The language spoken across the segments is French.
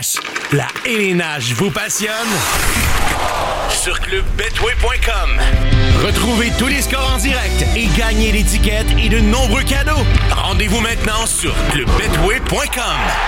La élénage vous passionne? Sur clubbetway.com. Retrouvez tous les scores en direct et gagnez l'étiquette et de nombreux cadeaux. Rendez-vous maintenant sur clubbetway.com.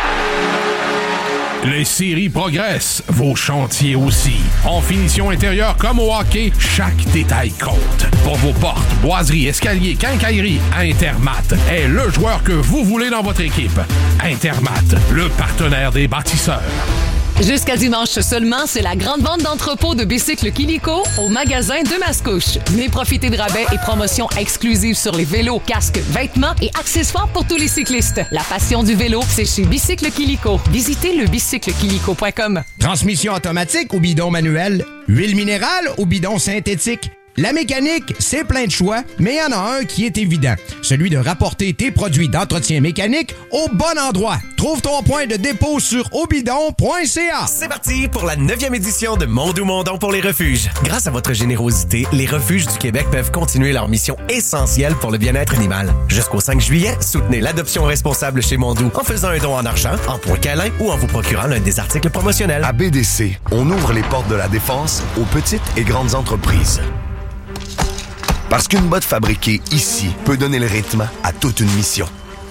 Les séries progressent, vos chantiers aussi. En finition intérieure comme au hockey, chaque détail compte. Pour vos portes, boiseries, escaliers, quincailleries, Intermat est le joueur que vous voulez dans votre équipe. Intermat, le partenaire des bâtisseurs. Jusqu'à dimanche seulement, c'est la grande vente d'entrepôt de bicycles Kilico au magasin de Mascouche. Venez profiter de rabais et promotions exclusives sur les vélos, casques, vêtements et accessoires pour tous les cyclistes. La passion du vélo, c'est chez Bicycle Kilico. Visitez le bicyclekilico.com. Transmission automatique ou bidon manuel? Huile minérale ou bidon synthétique? La mécanique, c'est plein de choix, mais il y en a un qui est évident. Celui de rapporter tes produits d'entretien mécanique au bon endroit. Trouve ton point de dépôt sur obidon.ca. C'est parti pour la 9e édition de Mondou Mondon pour les refuges. Grâce à votre générosité, les refuges du Québec peuvent continuer leur mission essentielle pour le bien-être animal. Jusqu'au 5 juillet, soutenez l'adoption responsable chez Mondou en faisant un don en argent, en points câlins ou en vous procurant l'un des articles promotionnels. À BDC, on ouvre les portes de la défense aux petites et grandes entreprises. Parce qu'une botte fabriquée ici peut donner le rythme à toute une mission.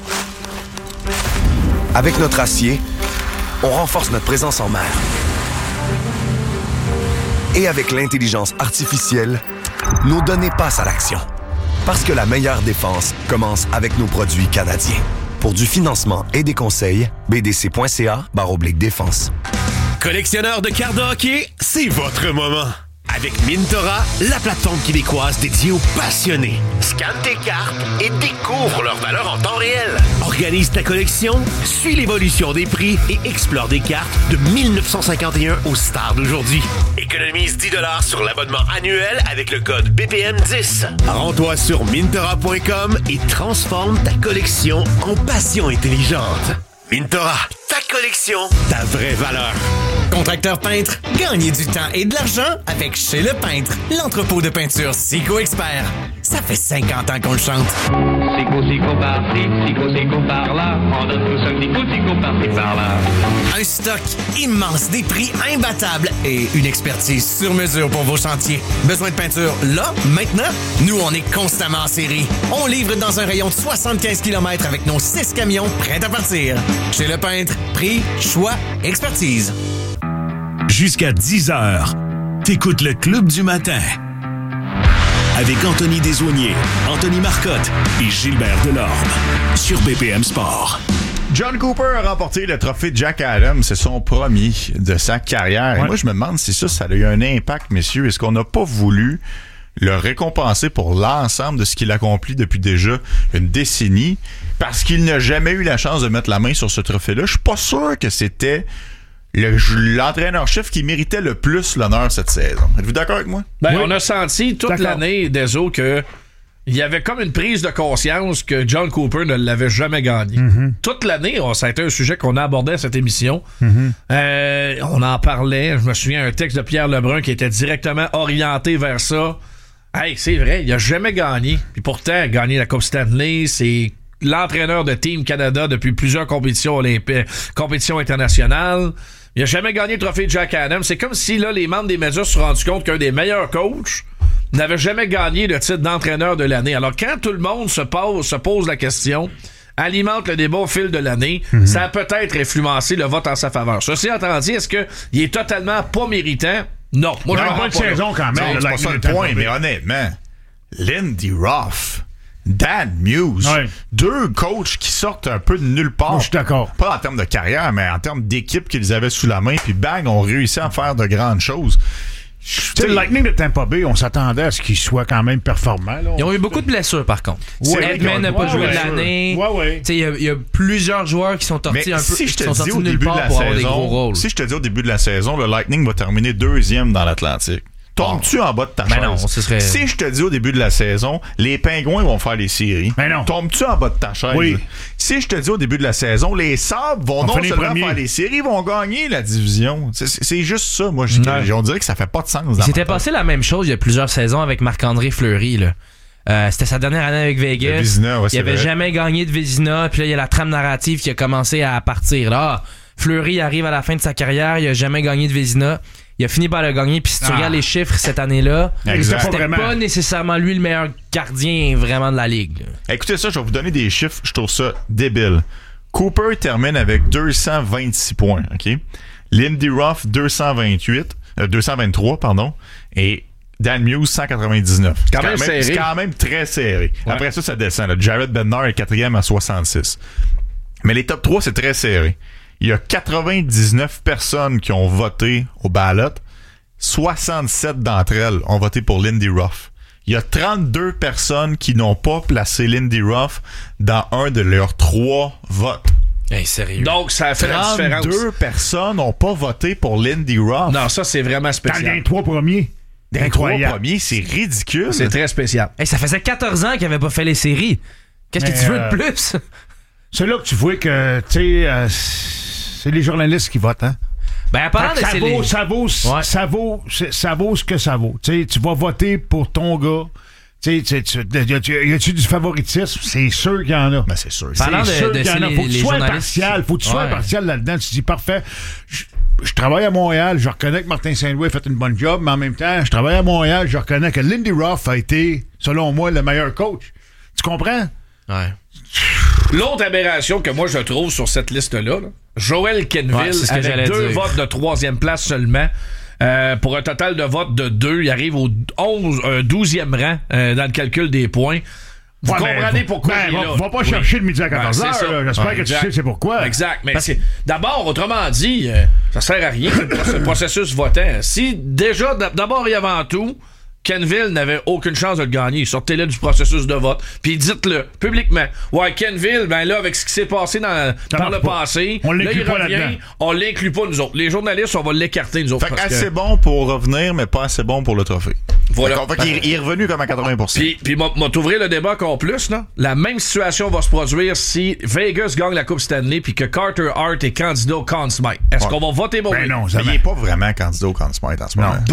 Avec notre acier, on renforce notre présence en mer. Et avec l'intelligence artificielle, nos données passent à l'action. Parce que la meilleure défense commence avec nos produits canadiens. Pour du financement et des conseils, bdc.ca/défense. Collectionneur de cartes de hockey, c'est votre moment. Avec Mintora, la plateforme québécoise dédiée aux passionnés. Scanne tes cartes et découvre leur valeur en temps réel. Organise ta collection, suis l'évolution des prix et explore des cartes de 1951 aux stars d'aujourd'hui. Économise 10$ sur l'abonnement annuel avec le code BPM10. Rends-toi sur mintora.com et transforme ta collection en passion intelligente. Mintora, ta collection, ta vraie valeur. Contracteur peintre, gagnez du temps et de l'argent avec Chez Le Peintre, l'entrepôt de peinture Sico Expert. Ça fait 50 ans qu'on le chante. Sico par-ci, Sico par-là, on donne tous un petit coup, Sico par-ci, par-là. Un stock immense, des prix imbattables et une expertise sur mesure pour vos chantiers. Besoin de peinture là, maintenant? Nous, on est constamment en série. On livre dans un rayon de 75 km avec nos 6 camions prêts à partir. Chez Le Peintre, prix, choix, expertise. Jusqu'à 10h, t'écoutes le Club du matin. Avec Anthony Desaulniers, Anthony Marcotte et Gilbert Delorme sur BPM Sport. John Cooper a remporté le trophée Jack Adams. C'est son premier de sa carrière. Ouais. Et moi, je me demande si ça a eu un impact, messieurs. Est-ce qu'on n'a pas voulu le récompenser pour l'ensemble de ce qu'il accomplit depuis déjà une décennie? Parce qu'il n'a jamais eu la chance de mettre la main sur ce trophée-là. Je suis pas sûr que c'était l'entraîneur-chef qui méritait le plus l'honneur cette saison. Êtes-vous d'accord avec moi? Ben, oui. On a senti toute l'année, Deso, que il y avait comme une prise de conscience que John Cooper ne l'avait jamais gagné. Mm-hmm. Toute l'année, ça a été un sujet qu'on a abordé à cette émission. Mm-hmm. On en parlait. Je me souviens d'un texte de Pierre Lebrun qui était directement orienté vers ça. Hey, c'est vrai, il a jamais gagné. Puis pourtant, gagné la Coupe Stanley, c'est l'entraîneur de Team Canada depuis plusieurs compétitions olympiques, compétitions internationales. Il n'a jamais gagné le trophée de Jack Adams. C'est comme si là, les membres des médias se sont rendus compte qu'un des meilleurs coachs n'avait jamais gagné le titre d'entraîneur de l'année. Alors, quand tout le monde se pose la question, alimente le débat au fil de l'année, ça a peut-être influencé le vote en sa faveur. Ceci étant dit, est-ce qu'il est totalement pas méritant? Non. Moi, je pas de saison quand même. C'est pas ça le point, mais honnêtement, Lindy Ruff, Dan Muse, deux coachs qui sortent un peu de nulle part. Moi, je suis d'accord. Pas en termes de carrière, mais en termes d'équipe qu'ils avaient sous la main, puis bang, ont réussi à faire de grandes choses. Le Lightning de Tampa Bay, on s'attendait à ce qu'il soit quand même performant. Là. Ils ont eu beaucoup de blessures, par contre. Edman n'a pas joué de l'année. Il y a plusieurs joueurs qui sont sortis un peu si de nulle part pour avoir des gros rôles. Si je te dis au début de la saison, le Lightning va terminer 2e dans l'Atlantique. Tombes-tu en bas de ta chaise? Non, ce serait... Si je te dis au début de la saison, les Pingouins vont faire les séries. Tombes-tu en bas de ta chaise? Oui. Si je te dis au début de la saison, les Sabres vont non seulement faire les séries, vont gagner la division. C'est juste ça. Moi, on dirait que ça fait pas de sens. Il s'était passé la même chose il y a plusieurs saisons avec Marc-André Fleury, là. C'était sa dernière année avec Vegas. Vézina, il avait jamais gagné de Vézina. Puis là, il y a la trame narrative qui a commencé à partir. Là, Fleury arrive à la fin de sa carrière, il a jamais gagné de Vézina. Il a fini par le gagner, puis si tu regardes les chiffres cette année-là, c'était pas nécessairement lui le meilleur gardien vraiment de la Ligue. Là. Écoutez ça, je vais vous donner des chiffres, je trouve ça débile. Cooper termine avec 226 points, OK? Lindy Ruff, 223, pardon, et Dan Muse, 199. C'est quand même très serré. Ouais. Après ça descend. Là. Jared Bednar est 4e à 66. Mais les top 3, c'est très serré. Il y a 99 personnes qui ont voté au ballot. 67 d'entre elles ont voté pour Lindy Ruff. Il y a 32 personnes qui n'ont pas placé Lindy Ruff dans un de leurs 3 votes. Hey, sérieux. Donc, ça a fait la différence. 32 personnes n'ont pas voté pour Lindy Ruff. Non, ça, c'est vraiment spécial. Dans les 3 premiers. Dans les 3 premiers, c'est ridicule. C'est très spécial. Hey, ça faisait 14 ans qu'il n'avait pas fait les séries. Qu'est-ce que tu veux de plus? C'est là que tu vois que, tu sais, c'est les journalistes qui votent, hein? Ben, apparemment, ça vaut ce que ça vaut. Tu sais, tu vas voter pour ton gars. Tu sais, y a-tu du favoritisme? C'est sûr qu'il y en a. Ben, c'est sûr. Parlant c'est sûr qu'il y en a. Faut que tu sois impartial. Faut que tu sois impartial là-dedans. Tu dis, parfait. Je travaille à Montréal. Je reconnais que Martin Saint-Louis a fait une bonne job, mais en même temps, je travaille à Montréal. Je reconnais que Lindy Ruff a été, selon moi, le meilleur coach. Tu comprends? Ouais. L'autre aberration que moi je trouve sur cette liste-là, Joel Kenville, avec 2 votes de 3e place seulement. Pour un total de votes de 2, il arrive au 12e rang dans le calcul des points. Vous comprenez pourquoi il est là. Va pas chercher le midi à 14h. J'espère que tu sais c'est pourquoi. Exact. Mais d'abord, autrement dit, ça sert à rien, ce processus votant. Si déjà, d'abord et avant tout, Kenville n'avait aucune chance de le gagner. Sortez-le du processus de vote. Puis dites-le publiquement. Ouais, Kenville, ben là, avec ce qui s'est passé par le passé, on là, il pas revient, là-dedans. On l'inclut pas, nous autres. Les journalistes, on va l'écarter, nous autres. Fait assez bon pour revenir, mais pas assez bon pour le trophée. Voilà. Fait qu'il est revenu comme à 80%. Puis m'a t'ouvrir le débat encore plus, là. La même situation va se produire si Vegas gagne la Coupe Stanley puis que Carter Hart est candidat au Conn Smythe. Est-ce qu'on va voter pour lui? Non, il n'est pas vraiment candidat au Conn Smythe en ce moment.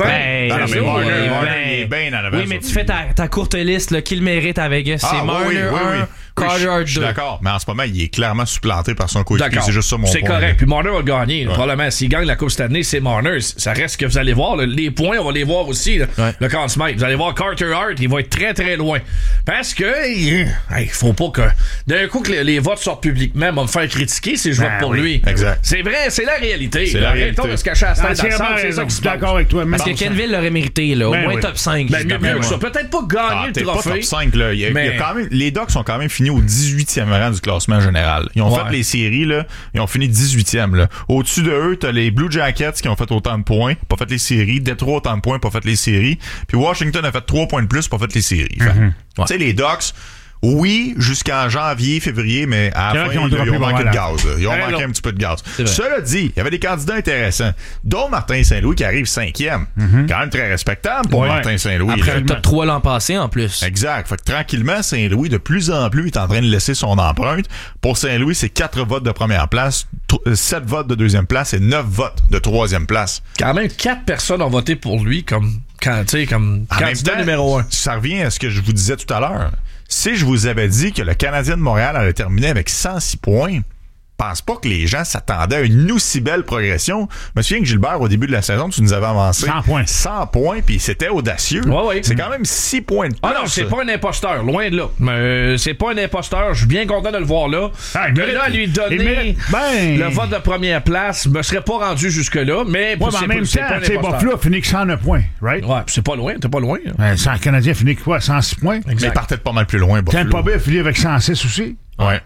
Oui, mais tu fais ta courte liste, là, qui le mérite à Vegas. C'est Marner 1, Carter Hart 2. Je suis d'accord, mais en ce moment, il est clairement supplanté par son coéquipier. C'est juste ça mon point. C'est correct. Puis Marner va le gagner. Probablement, s'il gagne la Coupe cette année, c'est Marner. Ça reste que vous allez voir. Là, les points, on va les voir aussi. Là, le Conn Smythe. Vous allez voir Carter Hart, il va être très, très loin. Parce que il faut pas que... D'un coup, que les votes sortent publiquement, on va me faire critiquer si je vote pour lui. Exact. C'est vrai, c'est la réalité. C'est la réalité. Arrêtons de se cacher à la tête dans le centre. C'est ça qui se passe. D'accord avec toi. Parce que Kenville l'aurait mérité, là. Au moins top 5. Mieux que ça. Peut-être pas gagner le trophée. Pas top 5, là. Il y a quand même, les Ducks sont quand même finis au 18e rang du classement général. Ils ont fait les séries, là. Ils ont fini 18e, là. Au-dessus de eux, t'as les Blue Jackets qui ont fait autant de points, pas fait les séries. Detroit, autant de points, pas fait les séries. Puis Washington a fait 3 points de plus, pas fait les séries. Tu sais, les Ducks, oui, jusqu'en janvier, février, mais à la fin, ils ont manqué de gaz. Là. Ils ont manqué un petit peu de gaz. Cela dit, il y avait des candidats intéressants, dont Martin Saint-Louis qui arrive 5e. Quand même très respectable pour Martin Saint-Louis. Après le top 3 l'an passé, en plus. Exact. Fait que tranquillement, Saint-Louis, de plus en plus, est en train de laisser son empreinte. Pour Saint-Louis, c'est 4 votes de première place, 7 votes de deuxième place et non votes de troisième place. Quand même, 4 personnes ont voté pour lui comme candidat numéro 1. Ça revient à ce que je vous disais tout à l'heure. Si je vous avais dit que le Canadien de Montréal allait terminer avec 106 points, je pense pas que les gens s'attendaient à une aussi belle progression. Je me souviens que Gilbert, au début de la saison, tu nous avais avancé 100 points, puis c'était audacieux. Ouais. C'est quand même 6 points de plus. Ah non, c'est pas un imposteur, loin de là. C'est pas un imposteur, je suis bien content de le voir là. De là à lui donner le vote de première place, je me serais pas rendu jusque-là, mais en même temps, Buffalo a fini que 109 points, right? Ouais, c'est pas loin, t'es pas loin. Le Canadien a fini quoi, 106 points? Exact. Mais il partait pas mal plus loin, Buffalo. Tampa Bay a fini avec 106 aussi. Ouais.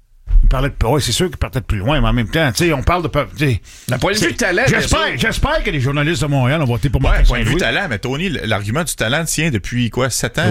C'est sûr qu'il partait de plus loin, mais en même temps, on parle de... La point de vue talent... J'espère que les journalistes de Montréal ont voté pour Martin Saint-Louis. Point de vue talent, mais Tony, l'argument du talent tient depuis 7 ans?